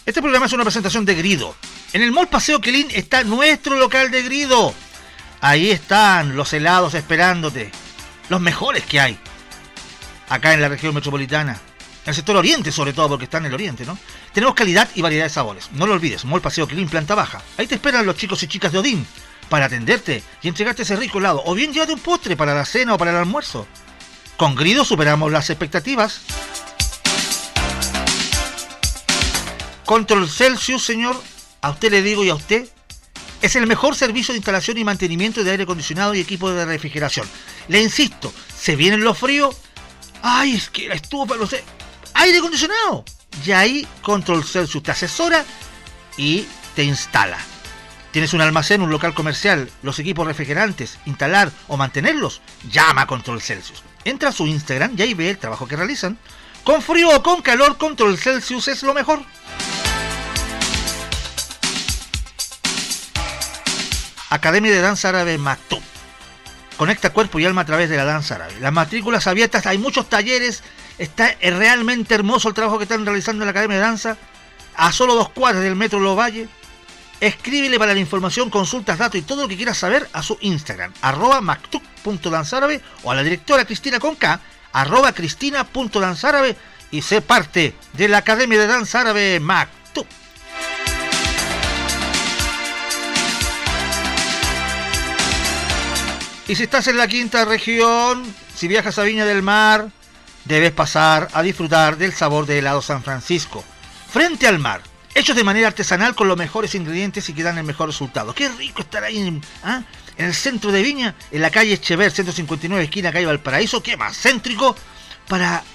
Este programa es una presentación de Grido. En el Mall Paseo Quilín está nuestro local de Grido. Ahí están los helados esperándote. Los mejores que hay. Acá en la región metropolitana. En el sector oriente, sobre todo, porque está en el oriente, ¿no? Tenemos calidad y variedad de sabores. No lo olvides, Mall Paseo Quilín, planta baja. Ahí te esperan los chicos y chicas de Odín para atenderte y entregarte ese rico helado. O bien llévate un postre para la cena o para el almuerzo. Con Grido superamos las expectativas. Control Celsius, señor, a usted le digo y a usted, es el mejor servicio de instalación y mantenimiento de aire acondicionado y equipo de refrigeración. Le insisto, se vienen los fríos, ay, es que la estufa, no sé, aire acondicionado. Y ahí Control Celsius te asesora y te instala. ¿Tienes un almacén, un local comercial, los equipos refrigerantes, instalar o mantenerlos? Llama a Control Celsius. Entra a su Instagram y ahí ve el trabajo que realizan. Con frío o con calor, Control Celsius es lo mejor. Academia de Danza Árabe Maktoum. Conecta cuerpo y alma a través de la danza árabe. Las matrículas abiertas, hay muchos talleres. Está realmente hermoso el trabajo que están realizando en la Academia de Danza. A solo 2 cuadras del Metro Los Valles. Escríbele para la información, consultas, datos y todo lo que quieras saber a su Instagram, @maktoum.danzaárabe, o a la directora Cristina con K, @cristina.danzaárabe, y sé parte de la Academia de Danza Árabe Maktoum. Y si estás en la quinta región, si viajas a Viña del Mar, debes pasar a disfrutar del sabor de helado San Francisco. Frente al mar, hechos de manera artesanal con los mejores ingredientes y que dan el mejor resultado. Qué rico estar ahí en el centro de Viña, en la calle Echever 159, esquina calle Valparaíso. Qué más céntrico para